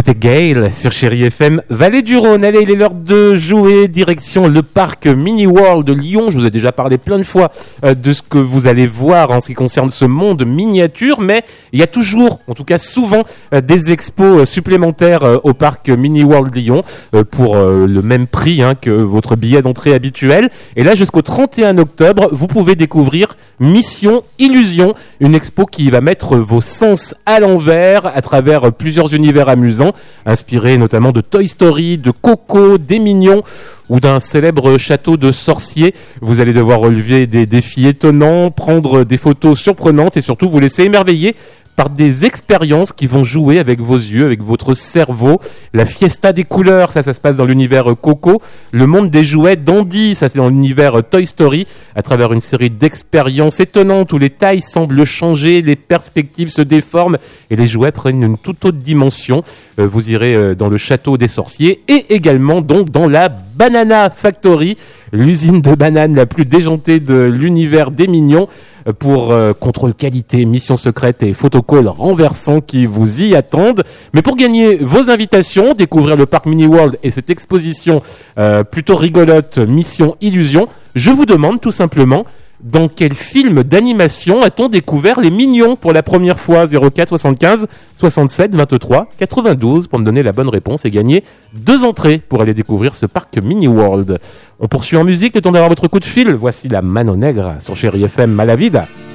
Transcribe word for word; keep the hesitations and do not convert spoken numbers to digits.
C'était Gail sur Chérie F M. Vallée du Rhône, allez, il est l'heure de jouer. Direction le parc Mini World de Lyon. Je vous ai déjà parlé plein de fois euh, de ce que vous allez voir en ce qui concerne ce monde miniature, mais il y a toujours, en tout cas souvent, euh, des expos euh, supplémentaires euh, au parc Mini World Lyon euh, pour euh, le même prix hein, que votre billet d'entrée habituel. Et là, jusqu'au trente et un octobre, vous pouvez découvrir Mission Illusion, une expo qui va mettre vos sens à l'envers à travers plusieurs univers amusants, inspirés notamment de Toy Story, de Coco, des Mignons ou d'un célèbre château de sorciers. Vous allez devoir relever des défis étonnants, prendre des photos surprenantes et surtout vous laisser émerveiller par des expériences qui vont jouer avec vos yeux, avec votre cerveau. La fiesta des couleurs, ça, ça se passe dans l'univers Coco. Le monde des jouets d'Andy, ça c'est dans l'univers Toy Story, à travers une série d'expériences étonnantes où les tailles semblent changer, les perspectives se déforment et les jouets prennent une toute autre dimension. Euh, vous irez euh, dans le château des sorciers et également donc dans la Banana Factory, l'usine de bananes la plus déjantée de l'univers des Mignons, pour euh, contrôle qualité, mission secrète et photocall renversant qui vous y attendent. Mais pour gagner vos invitations, découvrir le parc Mini World et cette exposition euh, plutôt rigolote Mission Illusion, je vous demande tout simplement dans quel film d'animation a-t-on découvert les Mignons pour la première fois? Zéro quatre soixante-quinze soixante-sept vingt-trois quatre-vingt-douze pour me donner la bonne réponse et gagner deux entrées pour aller découvrir ce parc Mini World. On poursuit en musique, le temps d'avoir votre coup de fil. Voici la Mano Negra sur Chérie F M Malavida.